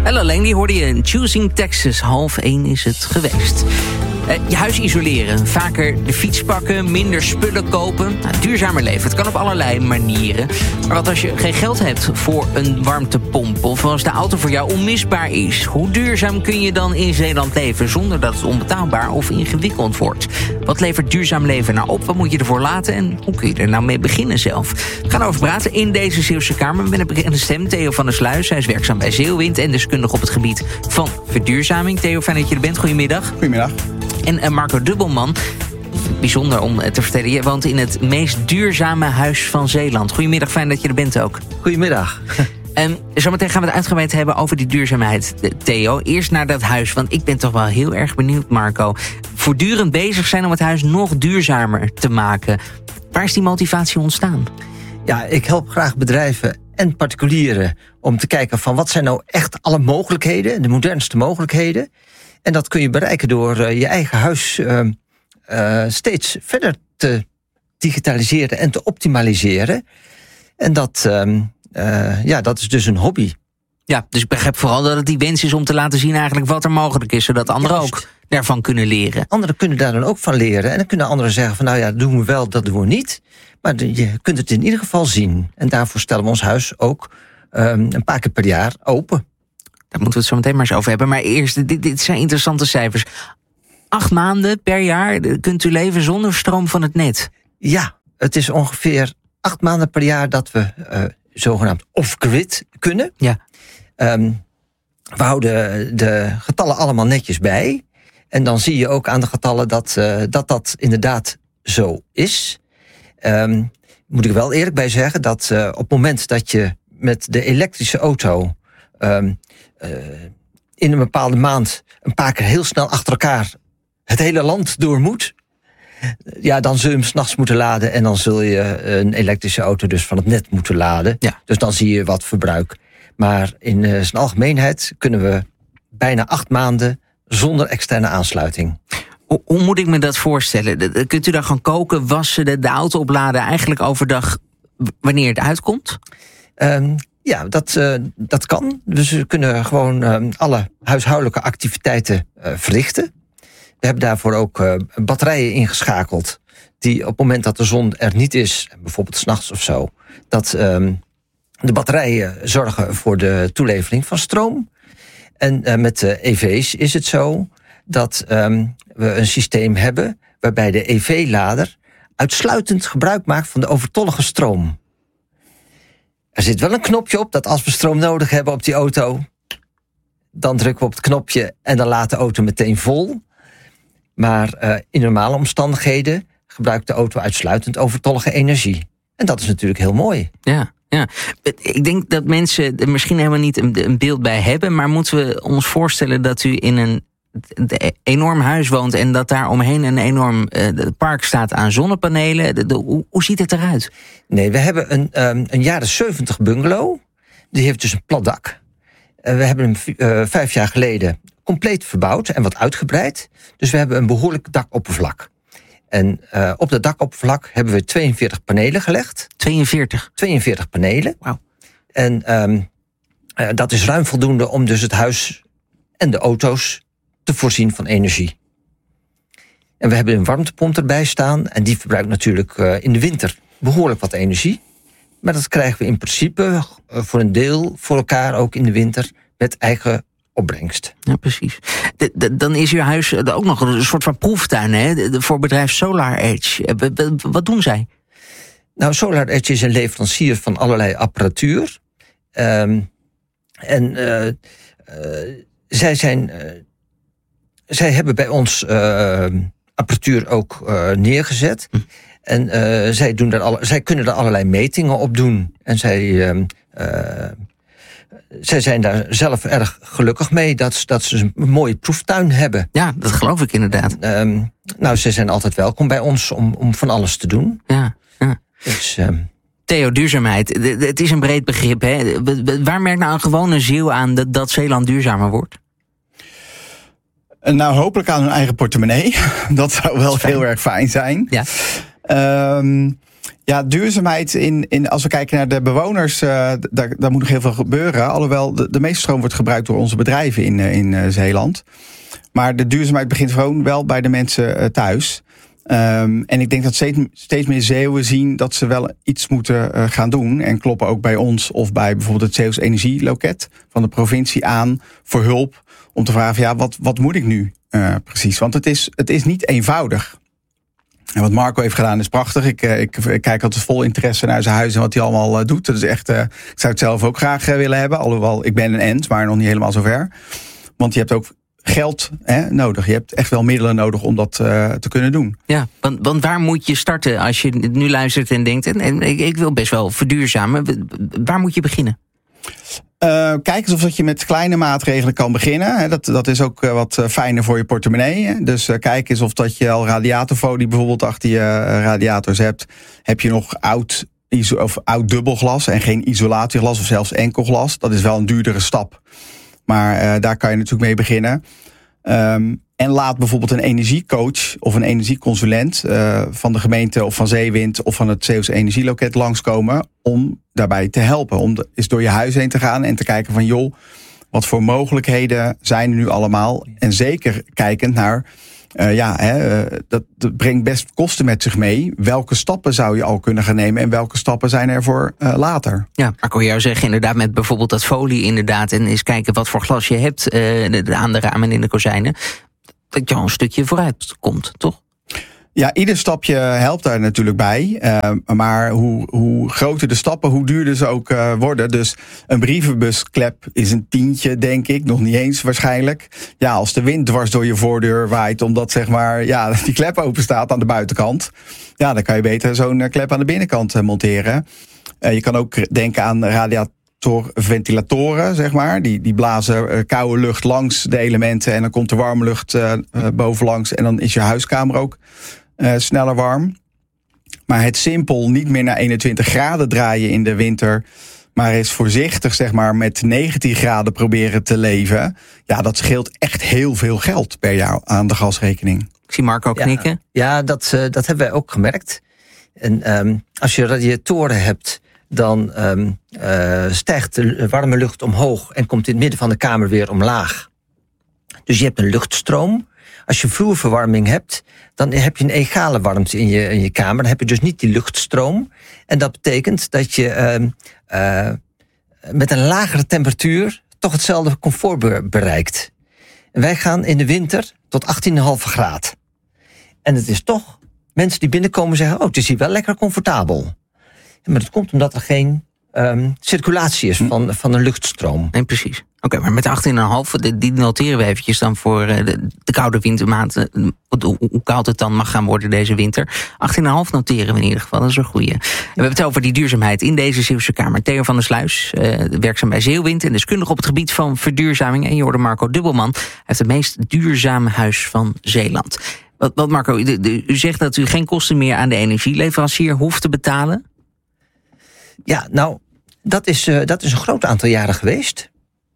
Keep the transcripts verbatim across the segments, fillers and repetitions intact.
En alleen die hoorde je in Choosing Texas. Half één is het geweest. Uh, je huis isoleren, vaker de fiets pakken, minder spullen kopen. Nou, duurzamer leven, het kan op allerlei manieren. Maar wat als je geen geld hebt voor een warmtepomp, of als de auto voor jou onmisbaar is? Hoe duurzaam kun je dan in Zeeland leven zonder dat het onbetaalbaar of ingewikkeld wordt? Wat levert duurzaam leven nou op? Wat moet je ervoor laten en hoe kun je er nou mee beginnen zelf? We gaan over praten in deze Zeeuwse Kamer met een bekende stem, Theo van der Sluis. Hij is werkzaam bij Zeewind en deskundig op het gebied van verduurzaming. Theo, fijn dat je er bent. Goedemiddag. Goedemiddag. En Marco Dubbelman, bijzonder om te vertellen, je woont in het meest duurzame huis van Zeeland. Goedemiddag, fijn dat je er bent ook. Goedemiddag. En zometeen gaan we het uitgebreid hebben over die duurzaamheid, Theo. Eerst naar dat huis, want ik ben toch wel heel erg benieuwd, Marco. Voortdurend bezig zijn om het huis nog duurzamer te maken. Waar is die motivatie ontstaan? Ja, ik help graag bedrijven en particulieren om te kijken van wat zijn nou echt alle mogelijkheden, de modernste mogelijkheden. En dat kun je bereiken door uh, je eigen huis uh, uh, steeds verder te digitaliseren en te optimaliseren. En dat, uh, uh, ja, dat is dus een hobby. Ja, dus ik begrijp vooral dat het die wens is om te laten zien eigenlijk wat er mogelijk is, zodat anderen Juist. ook daarvan kunnen leren. Anderen kunnen daar dan ook van leren. En dan kunnen anderen zeggen van nou ja, dat doen we wel, dat doen we niet. Maar de, je kunt het in ieder geval zien. En daarvoor stellen we ons huis ook um, een paar keer per jaar open. Daar moeten we het zo meteen maar eens over hebben. Maar eerst, dit, dit zijn interessante cijfers. Acht maanden per jaar kunt u leven zonder stroom van het net. Ja, het is ongeveer acht maanden per jaar dat we uh, zogenaamd off-grid kunnen. Ja. Um, we houden de getallen allemaal netjes bij. En dan zie je ook aan de getallen dat uh, dat, dat inderdaad zo is. Um, moet ik wel eerlijk bij zeggen dat uh, op het moment dat je met de elektrische auto Um, uh, in een bepaalde maand een paar keer heel snel achter elkaar het hele land door moet, ja, dan zul je hem 's nachts moeten laden en dan zul je een elektrische auto dus van het net moeten laden. Ja. Dus dan zie je wat verbruik. Maar in uh, zijn algemeenheid kunnen we bijna acht maanden zonder externe aansluiting. Hoe, hoe moet ik me dat voorstellen? Kunt u dan gaan koken, wassen, de, de auto opladen eigenlijk overdag wanneer het uitkomt? Um, Ja, dat, uh, dat kan. Dus we kunnen gewoon uh, alle huishoudelijke activiteiten uh, verrichten. We hebben daarvoor ook uh, batterijen ingeschakeld die op het moment dat de zon er niet is, bijvoorbeeld 's nachts of zo, dat um, de batterijen zorgen voor de toelevering van stroom. En uh, met de E V's is het zo dat um, we een systeem hebben waarbij de E V-lader uitsluitend gebruik maakt van de overtollige stroom. Er zit wel een knopje op dat als we stroom nodig hebben op die auto, dan drukken we op het knopje en dan laat de auto meteen vol. Maar uh, in normale omstandigheden gebruikt de auto uitsluitend overtollige energie. En dat is natuurlijk heel mooi. Ja, ja. Ik denk dat mensen er misschien helemaal niet een beeld bij hebben, maar moeten we ons voorstellen dat u in een enorm huis woont en dat daar omheen een enorm uh, park staat aan zonnepanelen. De, de, hoe, hoe ziet het eruit? Nee, we hebben een, um, een jaren zeventig bungalow. Die heeft dus een plat dak. Uh, we hebben hem uh, vijf jaar geleden compleet verbouwd en wat uitgebreid. Dus we hebben een behoorlijk dakoppervlak. En uh, op dat dakoppervlak hebben we tweeënveertig panelen gelegd. tweeënveertig? tweeënveertig panelen. Wauw. En um, uh, dat is ruim voldoende om dus het huis en de auto's te voorzien van energie. En we hebben een warmtepomp erbij staan en die verbruikt natuurlijk uh, in de winter behoorlijk wat energie. Maar dat krijgen we in principe uh, voor een deel voor elkaar ook in de winter met eigen opbrengst. Ja, precies. De, de, dan is uw huis ook nog een soort van proeftuin, hè? De, de, voor bedrijf Solar Edge. Wat doen zij? Nou, Solar Edge is een leverancier van allerlei apparatuur. Um, en uh, uh, zij zijn... Uh, zij hebben bij ons uh, apparatuur ook uh, neergezet. Hm. En uh, zij, doen daar alle, zij kunnen er allerlei metingen op doen. En zij... Uh, uh, Zij zijn daar zelf erg gelukkig mee dat, dat ze een mooie proeftuin hebben. Ja, dat geloof ik inderdaad. Um, nou, ze zijn altijd welkom bij ons om, om van alles te doen. Ja, ja. Dus, um... Theo, duurzaamheid. Het is een breed begrip, hè? Waar merkt nou een gewone Zeeuw aan dat, dat Zeeland duurzamer wordt? Nou, hopelijk aan hun eigen portemonnee. Dat zou wel heel erg fijn zijn. Ja. Um, Ja, duurzaamheid, in, in, als we kijken naar de bewoners, uh, daar, daar moet nog heel veel gebeuren. Alhoewel, de, de meeste stroom wordt gebruikt door onze bedrijven in, in uh, Zeeland. Maar de duurzaamheid begint gewoon wel bij de mensen uh, thuis. Um, en ik denk dat steeds, steeds meer Zeeuwen zien dat ze wel iets moeten uh, gaan doen. En kloppen ook bij ons of bij bijvoorbeeld het Zeeuws Energieloket van de provincie aan voor hulp. Om te vragen, ja, wat, wat moet ik nu uh, precies? Want het is, het is niet eenvoudig. En wat Marco heeft gedaan is prachtig. Ik, ik, ik kijk altijd vol interesse naar zijn huis en wat hij allemaal uh, doet. Dat is echt, uh, ik zou het zelf ook graag uh, willen hebben. Alhoewel, ik ben een end, maar nog niet helemaal zover. Want je hebt ook geld hè, nodig. Je hebt echt wel middelen nodig om dat uh, te kunnen doen. Ja, want, want waar moet je starten als je nu luistert en denkt, en, en ik, ik wil best wel verduurzamen. Waar moet je beginnen? Uh, kijk eens of dat je met kleine maatregelen kan beginnen. Dat, dat is ook wat fijner voor je portemonnee. Dus uh, kijk eens of dat je al radiatorfolie bijvoorbeeld achter je uh, radiators hebt. Heb je nog oud, iso- of oud dubbelglas en geen isolatieglas of zelfs enkelglas. Dat is wel een duurdere stap. Maar uh, daar kan je natuurlijk mee beginnen. Um, en laat bijvoorbeeld een energiecoach of een energieconsulent uh, van de gemeente of van Zeewind of van het Zeeuws Energieloket langskomen om daarbij te helpen. Om de, eens door je huis heen te gaan en te kijken van joh, wat voor mogelijkheden zijn er nu allemaal? En zeker kijkend naar, uh, ja, hè, uh, dat, dat brengt best kosten met zich mee. Welke stappen zou je al kunnen gaan nemen en welke stappen zijn er voor uh, later? Ja, maar ik hoor jou zeggen inderdaad met bijvoorbeeld dat folie inderdaad en eens kijken wat voor glas je hebt uh, de, de, aan de ramen en in de kozijnen. Dat je al een stukje vooruit komt, toch? Ja, ieder stapje helpt daar natuurlijk bij. Uh, maar hoe, hoe groter de stappen, hoe duurder ze ook uh, worden. Dus een brievenbusklep is een tientje, denk ik. Nog niet eens waarschijnlijk. Ja, als de wind dwars door je voordeur waait, omdat zeg maar, ja, die klep open staat aan de buitenkant. Ja, dan kan je beter zo'n klep aan de binnenkant uh, monteren. Uh, je kan ook denken aan radiatoren. Ventilatoren, zeg maar. Die, die blazen uh, koude lucht langs de elementen en dan komt de warme lucht uh, uh, bovenlangs en dan is je huiskamer ook uh, sneller warm. Maar het simpel niet meer naar eenentwintig graden draaien in de winter, maar eens voorzichtig zeg maar met negentien graden proberen te leven. Ja, dat scheelt echt heel veel geld per jaar aan de gasrekening. Ik zie Marco knikken. Ja, ja dat, uh, dat hebben wij ook gemerkt. En um, als je radiatoren hebt, dan um, uh, stijgt de warme lucht omhoog en komt in het midden van de kamer weer omlaag. Dus je hebt een luchtstroom. Als je vloerverwarming hebt, dan heb je een egale warmte in je, in je kamer. Dan heb je dus niet die luchtstroom. En dat betekent dat je uh, uh, met een lagere temperatuur toch hetzelfde comfort bereikt. En wij gaan in de winter tot achttien komma vijf graden. En het is toch, mensen die binnenkomen zeggen, oh, het is hier wel lekker comfortabel. Maar dat komt omdat er geen um, circulatie is van, van een luchtstroom. Nee, precies. Oké, okay, maar met achttien komma vijf, die noteren we eventjes dan voor de, de koude wintermaand. Hoe, hoe koud het dan mag gaan worden deze winter. achttien komma vijf noteren we in ieder geval, dat is een goeie. En we hebben het over die duurzaamheid in deze Zeeuwse Kamer. Theo van der Sluis, uh, werkzaam bij Zeewind en deskundig op het gebied van verduurzaming. En je hoorde Marco Dubbelman, hij heeft het meest duurzame huis van Zeeland. Wat, wat Marco, u, u zegt dat u geen kosten meer aan de energieleverancier hoeft te betalen? Ja, nou, dat is, uh, dat is een groot aantal jaren geweest.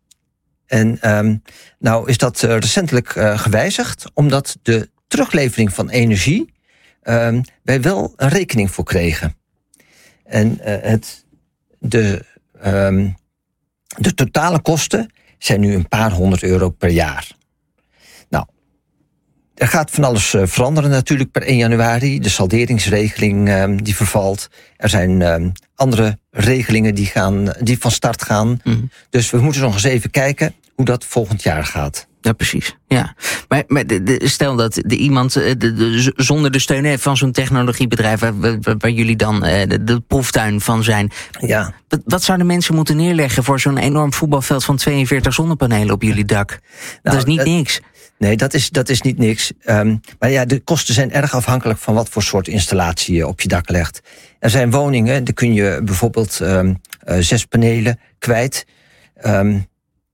En um, nou is dat uh, recentelijk uh, gewijzigd, omdat de teruglevering van energie um, wij wel een rekening voor kregen. En uh, het, de, um, de totale kosten zijn nu een paar honderd euro per jaar. Nou, er gaat van alles uh, veranderen natuurlijk per één januari. De salderingsregeling um, die vervalt. Er zijn um, andere regelingen die, gaan, die van start gaan. Mm. Dus we moeten nog eens even kijken hoe dat volgend jaar gaat. Ja, precies. Ja. Maar, maar de, de, stel dat de iemand de, de, zonder de steun heeft van zo'n technologiebedrijf, waar, waar, waar jullie dan de, de proeftuin van zijn. Ja. Wat, wat zouden mensen moeten neerleggen voor zo'n enorm voetbalveld van tweeënveertig zonnepanelen op jullie dak? Nou, dat is niet uh, niks. Nee, dat is, dat is niet niks. Um, maar ja, de kosten zijn erg afhankelijk van wat voor soort installatie je op je dak legt. Er zijn woningen, daar kun je bijvoorbeeld um, uh, zes panelen kwijt. Um,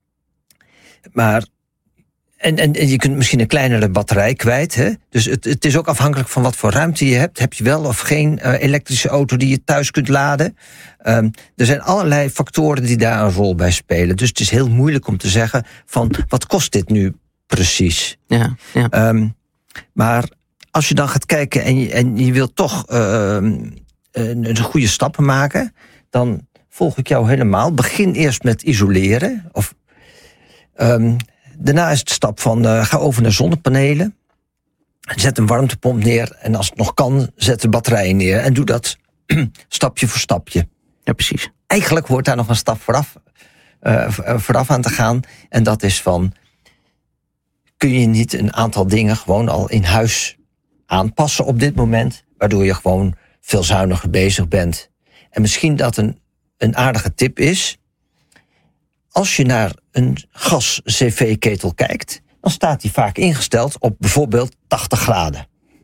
maar en, en, en je kunt misschien een kleinere batterij kwijt. Hè? Dus het, het is ook afhankelijk van wat voor ruimte je hebt. Heb je wel of geen uh, elektrische auto die je thuis kunt laden? Um, er zijn allerlei factoren die daar een rol bij spelen. Dus het is heel moeilijk om te zeggen van wat kost dit nu precies? Ja, ja. Um, maar als je dan gaat kijken en je, en je wilt toch uh, een, een goede stappen maken, dan volg ik jou helemaal. Begin eerst met isoleren. Of, um, daarna is het stap van uh, ga over naar zonnepanelen. Zet een warmtepomp neer. En als het nog kan, zet de batterijen neer. En doe dat stapje voor stapje. Ja, precies. Eigenlijk hoort daar nog een stap vooraf, uh, vooraf aan te gaan. En dat is van, kun je niet een aantal dingen gewoon al in huis aanpassen op dit moment, waardoor je gewoon veel zuiniger bezig bent. En misschien dat een, een aardige tip is, als je naar een gas-C V-ketel kijkt, dan staat die vaak ingesteld op bijvoorbeeld tachtig graden.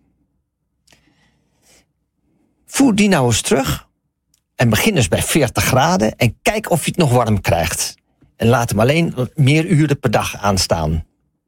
Voer die nou eens terug en begin eens bij veertig graden en kijk of je het nog warm krijgt. En laat hem alleen meer uren per dag aanstaan.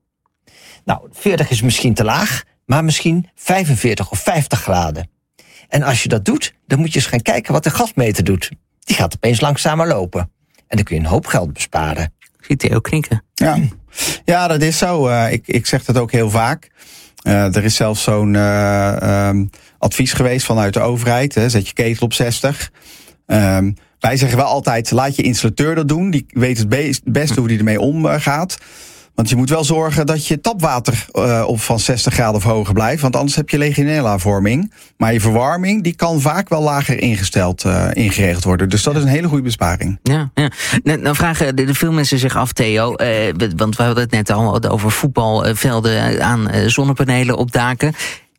Nou, veertig is misschien te laag, maar misschien vijfenveertig of vijftig graden. En als je dat doet, dan moet je eens gaan kijken wat de gasmeter doet. Die gaat opeens langzamer lopen. En dan kun je een hoop geld besparen. Ik zie Theo knikken. Ja, ja dat is zo. Uh, ik, ik zeg dat ook heel vaak. Uh, er is zelfs zo'n uh, um, advies geweest vanuit de overheid. Hè, zet je ketel op zestig. Um, wij zeggen wel altijd, laat je installateur dat doen. Die weet het be- beste hoe die ermee omgaat. Want je moet wel zorgen dat je tapwater uh, op van zestig graden of hoger blijft. Want anders heb je legionella-vorming. Maar je verwarming die kan vaak wel lager ingesteld, uh, ingeregeld worden. Dus dat is een hele goede besparing. Ja, ja. Nou, nou vragen de, de veel mensen zich af, Theo. Uh, want we hadden het net al over voetbalvelden aan uh, zonnepanelen op daken.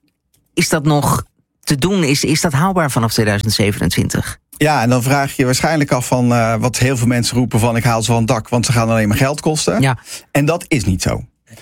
Is dat nog te doen? Is, is dat haalbaar vanaf tweeduizend zevenentwintig? Ja, en dan vraag je waarschijnlijk af van uh, wat heel veel mensen roepen van ik haal ze van het dak, want ze gaan alleen maar geld kosten. Ja. En dat is niet zo.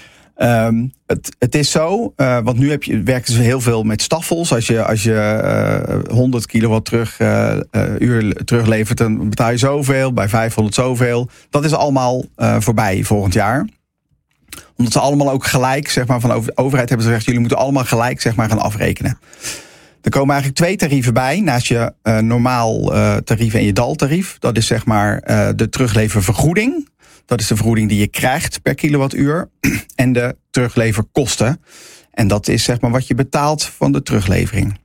Um, het, het is zo, uh, want nu heb je, werken ze heel veel met staffels. Als je, als je uh, honderd kilowatt terug, uh, uh, uur teruglevert, dan betaal je zoveel, bij vijfhonderd zoveel. Dat is allemaal uh, voorbij volgend jaar. Omdat ze allemaal ook gelijk, zeg maar, van de overheid hebben ze gezegd, jullie moeten allemaal gelijk, zeg maar, gaan afrekenen. Er komen eigenlijk twee tarieven bij, naast je uh, normaal uh, tarief en je daltarief. Dat is zeg maar uh, de terugleververgoeding. Dat is de vergoeding die je krijgt per kilowattuur. En de terugleverkosten. En dat is zeg maar wat je betaalt van de teruglevering.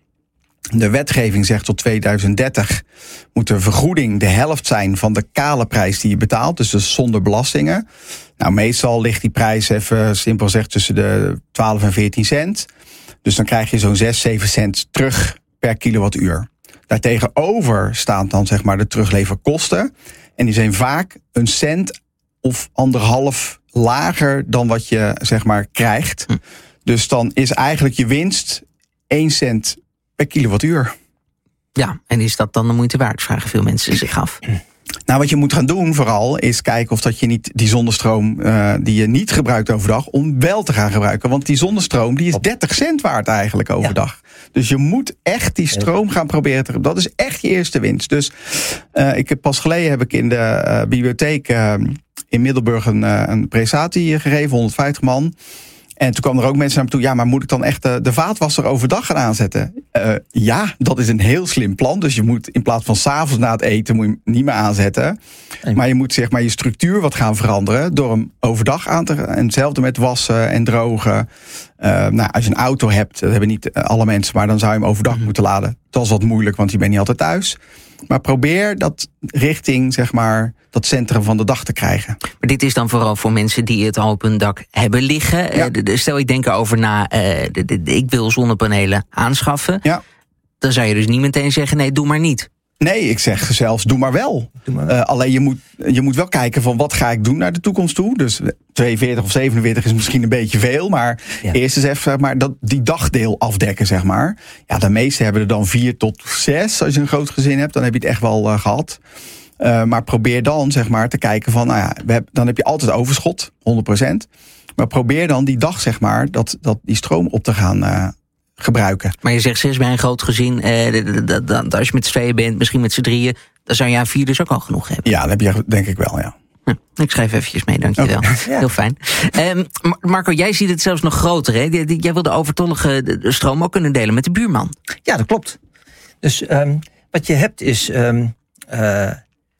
De wetgeving zegt tot tweeduizend dertig moet de vergoeding de helft zijn van de kale prijs die je betaalt. Dus, dus zonder belastingen. Nou, meestal ligt die prijs even simpel gezegd tussen de twaalf en veertien cent. Dus dan krijg je zo'n zes, zeven cent terug per kilowattuur. Daartegenover staan dan zeg maar de terugleverkosten. En die zijn vaak een cent of anderhalf lager dan wat je zeg maar krijgt. Hm. Dus dan is eigenlijk je winst één cent per kilowattuur. Ja, en is dat dan de moeite waard, vragen veel mensen zich af. Nou, wat je moet gaan doen vooral is kijken of dat je niet die zonnestroom uh, die je niet gebruikt overdag, om wel te gaan gebruiken. Want die zonnestroom die is dertig cent waard eigenlijk overdag. Ja. Dus je moet echt die stroom gaan proberen te. Dat is echt je eerste winst. Dus uh, ik heb pas geleden heb ik in de uh, bibliotheek uh, in Middelburg een, uh, een presentatie gegeven, honderdvijftig man. En toen kwamen er ook mensen naar me toe, ja, maar moet ik dan echt de, de vaatwasser overdag gaan aanzetten? Uh, ja, dat is een heel slim plan. Dus je moet in plaats van 's avonds na het eten, moet je hem niet meer aanzetten. Nee. Maar je moet zeg maar je structuur wat gaan veranderen door hem overdag aan te. En hetzelfde met wassen en drogen. Uh, nou, als je een auto hebt, dat hebben niet alle mensen, maar dan zou je hem overdag mm-hmm. moeten laden. Dat is wat moeilijk, want je bent niet altijd thuis. Maar probeer dat richting, zeg maar, dat centrum van de dag te krijgen. Maar dit is dan vooral voor mensen die het al op hun dak hebben liggen. Ja. Uh, stel, ik denk erover na, uh, de, de, de, ik wil zonnepanelen aanschaffen. Ja. Dan zou je dus niet meteen zeggen, nee, doe maar niet. Nee, ik zeg zelfs, doe maar wel. Doe maar wel. Uh, alleen je moet, je moet wel kijken van wat ga ik doen naar de toekomst toe. Dus tweeënveertig of zevenenveertig is misschien een beetje veel. Maar ja. Eerst eens even zeg maar, dat, die dagdeel afdekken, zeg maar. Ja, de meesten hebben er dan vier tot zes. Als je een groot gezin hebt, dan heb je het echt wel uh, gehad. Uh, maar probeer dan zeg maar te kijken van, nou ja, we hebben, dan heb je altijd overschot, honderd procent. Maar probeer dan die dag, zeg maar, dat, dat die stroom op te gaan uh, gebruiken. Maar je zegt zes bij een groot gezin, eh, als je met z'n tweeën bent, misschien met z'n drieën, dan zou je aan vier dus ook al genoeg hebben. Ja, dat heb je denk ik wel, ja. Hm, ik schrijf eventjes mee, dankjewel. Okay. Ja. Heel fijn. Um, Marco, jij ziet het zelfs nog groter, hè? Jij wil de overtollige stroom ook kunnen delen met de buurman. Ja, dat klopt. Dus um, wat je hebt is, um, uh,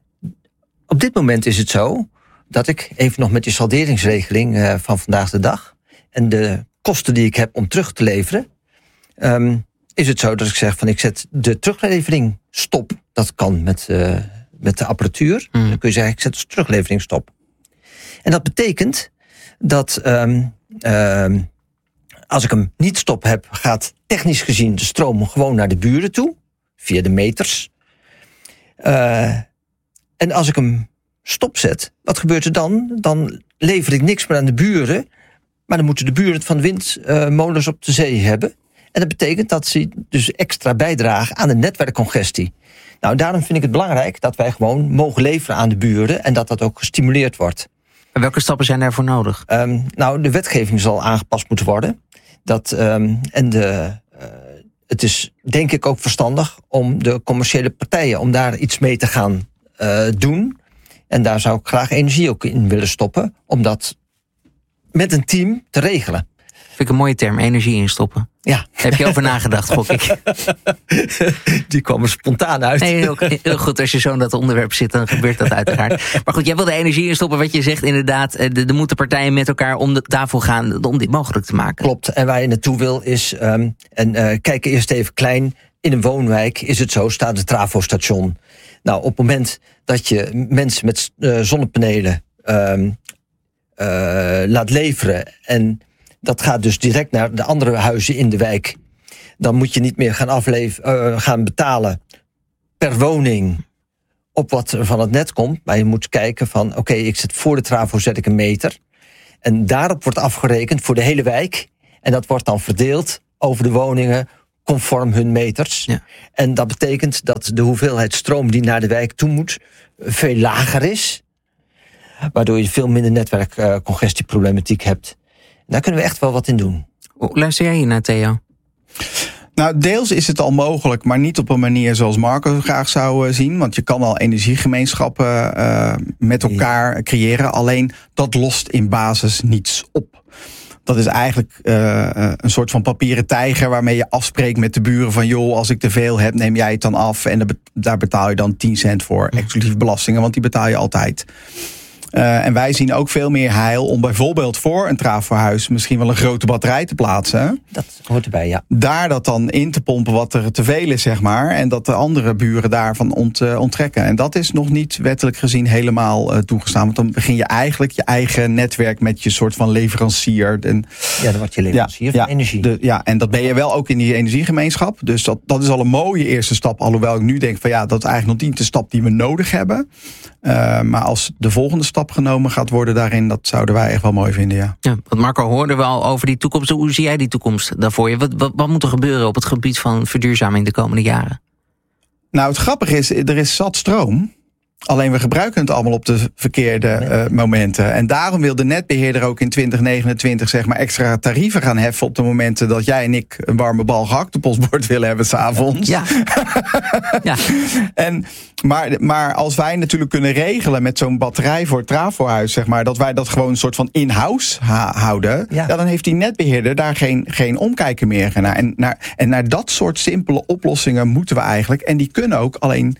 op dit moment is het zo dat ik even nog met die salderingsregeling uh, van vandaag de dag en de kosten die ik heb om terug te leveren, Um, is het zo dat ik zeg van ik zet de teruglevering stop. Dat kan met, uh, met de apparatuur. Mm. Dan kun je zeggen ik zet de teruglevering stop. En dat betekent dat um, um, als ik hem niet stop heb, gaat technisch gezien de stroom gewoon naar de buren toe. Via de meters. Uh, en als ik hem stopzet, wat gebeurt er dan? Dan lever ik niks meer aan de buren. Maar dan moeten de buren het van de windmolens uh, op de zee hebben. En dat betekent dat ze dus extra bijdragen aan de netwerkcongestie. Nou, daarom vind ik het belangrijk dat wij gewoon mogen leveren aan de buren. En dat dat ook gestimuleerd wordt. En welke stappen zijn daarvoor nodig? Um, nou, de wetgeving zal aangepast moeten worden. Dat, um, en de, uh, het is denk ik ook verstandig om de commerciële partijen, om daar iets mee te gaan uh, doen. En daar zou ik graag energie ook in willen stoppen. Om dat met een team te regelen. Vind ik een mooie term, energie instoppen. Ja. Heb je over nagedacht, gok ik? Die kwam er spontaan uit. Nee, heel, heel goed, als je zo in dat onderwerp zit, dan gebeurt dat uiteraard. Maar goed, jij wil de energie instoppen, wat je zegt inderdaad. Er moeten partijen met elkaar om de tafel gaan om dit mogelijk te maken. Klopt, en waar je naartoe wil is, um, en uh, kijk eerst even klein, in een woonwijk is het zo, staat het trafostation. Nou, op het moment dat je mensen met uh, zonnepanelen um, uh, laat leveren en dat gaat dus direct naar de andere huizen in de wijk, dan moet je niet meer gaan, afleven, uh, gaan betalen per woning op wat er van het net komt. Maar je moet kijken van, oké, okay, ik zet voor de trafo zet ik een meter. En daarop wordt afgerekend voor de hele wijk. En dat wordt dan verdeeld over de woningen conform hun meters. Ja. En dat betekent dat de hoeveelheid stroom die naar de wijk toe moet veel lager is. Waardoor je veel minder netwerkcongestieproblematiek uh, hebt. Daar kunnen we echt wel wat in doen. Hoe luister jij hier naar, Theo? Nou, deels is het al mogelijk, maar niet op een manier zoals Marco graag zou uh, zien. Want je kan al energiegemeenschappen uh, met elkaar creëren. Alleen dat lost in basis niets op. Dat is eigenlijk uh, een soort van papieren tijger waarmee je afspreekt met de buren van joh, als ik te veel heb, neem jij het dan af. En daar betaal je dan tien cent voor. Exclusief belastingen, want die betaal je altijd. Uh, en wij zien ook veel meer heil om bijvoorbeeld voor een trafohuis misschien wel een grote batterij te plaatsen. Dat hoort erbij, ja. Daar dat dan in te pompen wat er te veel is, zeg maar. En dat de andere buren daarvan ont, uh, onttrekken. En dat is nog niet wettelijk gezien helemaal uh, toegestaan. Want dan begin je eigenlijk je eigen netwerk met je soort van leverancier. En, ja, dan word je leverancier ja, van ja, energie. De, ja, en dat ben je wel ook in die energiegemeenschap. Dus dat, dat is al een mooie eerste stap. Alhoewel ik nu denk van ja, dat is eigenlijk nog niet de stap die we nodig hebben. Uh, maar als de volgende stap genomen gaat worden daarin, dat zouden wij echt wel mooi vinden, ja. Ja, want Marco hoorde we al over die toekomst. Hoe zie jij die toekomst daarvoor je? Wat, wat, wat moet er gebeuren op het gebied van verduurzaming de komende jaren? Nou, het grappige is, er is zat stroom. Alleen we gebruiken het allemaal op de verkeerde uh, momenten. En daarom wil de netbeheerder ook in twintig negenentwintig zeg maar extra tarieven gaan heffen op de momenten dat jij en ik een warme bal gehakt op ons bord willen hebben 's avonds. Ja. ja. En, maar, maar als wij natuurlijk kunnen regelen met zo'n batterij voor het trafohuis, zeg maar, dat wij dat gewoon een soort van in-house ha- houden, ja. Ja, dan heeft die netbeheerder daar geen, geen omkijken meer naar. En, naar. en naar dat soort simpele oplossingen moeten we eigenlijk. En die kunnen ook, alleen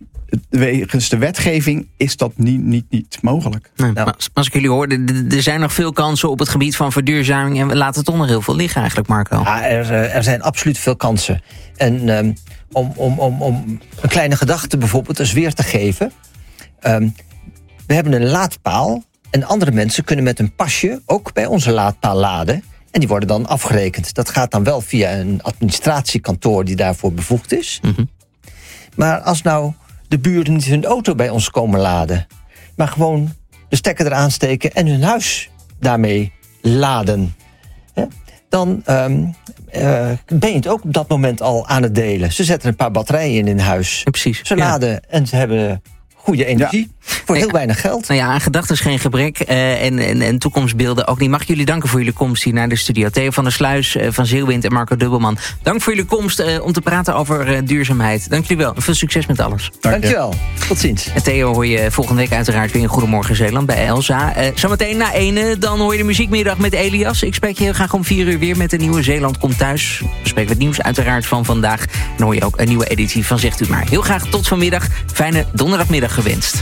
wegens de wetgeving is dat niet, niet, niet mogelijk. Nee, nou. Maar als ik jullie hoor, er zijn nog veel kansen op het gebied van verduurzaming en we laten toch nog heel veel liggen eigenlijk, Marco. Ja, er, er zijn absoluut veel kansen. En um, om, om, om, om een kleine gedachte bijvoorbeeld eens weer te geven. Um, we hebben een laadpaal en andere mensen kunnen met een pasje ook bij onze laadpaal laden. En die worden dan afgerekend. Dat gaat dan wel via een administratiekantoor die daarvoor bevoegd is. Mm-hmm. Maar als nou de buren niet hun auto bij ons komen laden, maar gewoon de stekker eraan steken en hun huis daarmee laden, hè, dan um, uh, ben je het ook op dat moment al aan het delen. Ze zetten een paar batterijen in in huis. Ja, precies. Ze laden ja. en ze hebben goede energie. Ja. Voor heel ja. weinig geld. Nou ja, aan gedachten is geen gebrek. Uh, en, en, en toekomstbeelden ook niet. Mag ik jullie danken voor jullie komst hier naar de studio. Theo van der Sluis uh, van Zeewind en Marco Dubbelman. Dank voor jullie komst uh, om te praten over uh, duurzaamheid. Dank jullie wel. Veel succes met alles. Dank je wel. Tot ziens. En Theo hoor je volgende week uiteraard weer in Goedemorgen Zeeland bij Elsa. Uh, zometeen na ene, dan hoor je de muziekmiddag met Elias. Ik spreek je heel graag om vier uur weer met een nieuwe Zeeland Komt Thuis. We spreken het nieuws uiteraard van vandaag. En dan hoor je ook een nieuwe editie van Zegt U Maar. Heel graag tot vanmiddag. Fijne donderdagmiddag gewenst.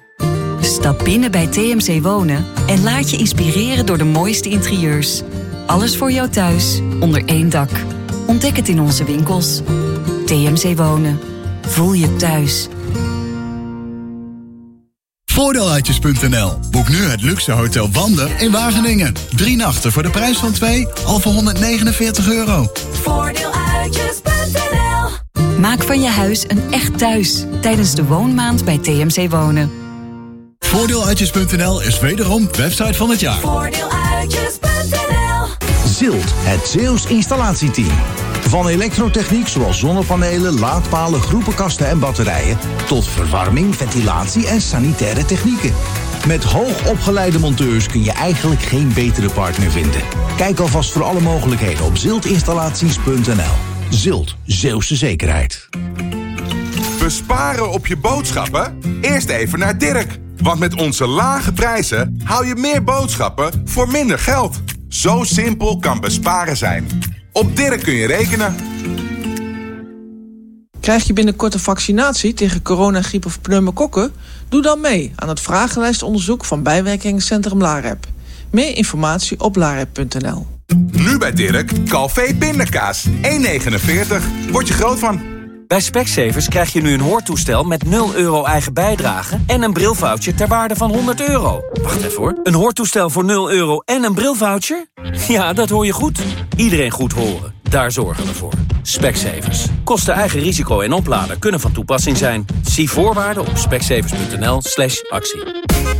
Stap binnen bij T M C Wonen en laat je inspireren door de mooiste interieurs. Alles voor jou thuis, onder één dak. Ontdek het in onze winkels. T M C Wonen. Voel je thuis. Voordeeluitjes punt n l. Boek nu het luxe hotel Wander in Wageningen. Drie nachten voor de prijs van twee, al voor honderdnegenenveertig euro. Voordeeluitjes punt n l. Maak van je huis een echt thuis tijdens de woonmaand bij T M C Wonen. Voordeeluitjes punt n l is wederom website van het jaar. Voordeeluitjes punt n l. Zilt, het Zeeuws installatieteam. Van elektrotechniek zoals zonnepanelen, laadpalen, groepenkasten en batterijen, tot verwarming, ventilatie en sanitaire technieken. Met hoogopgeleide monteurs kun je eigenlijk geen betere partner vinden. Kijk alvast voor alle mogelijkheden op ziltinstallaties punt n l. Zilt, Zeeuwse zekerheid. Besparen op je boodschappen? Eerst even naar Dirk. Want met onze lage prijzen haal je meer boodschappen voor minder geld. Zo simpel kan besparen zijn. Op Dirk kun je rekenen. Krijg je binnenkort een vaccinatie tegen corona, griep of pneumokokken? Doe dan mee aan het vragenlijstonderzoek van bijwerkingencentrum LAREP. Meer informatie op larep punt n l. Nu bij Dirk, Calvé pindakaas. één negenenveertig. Word je groot van. Bij Specsavers krijg je nu een hoortoestel met nul euro eigen bijdrage en een brilvoucher ter waarde van honderd euro. Wacht even hoor. Een hoortoestel voor nul euro en een brilvoucher? Ja, dat hoor je goed. Iedereen goed horen. Daar zorgen we voor. Specsavers. Kosten eigen risico en oplader kunnen van toepassing zijn. Zie voorwaarden op specsavers punt n l slash actie.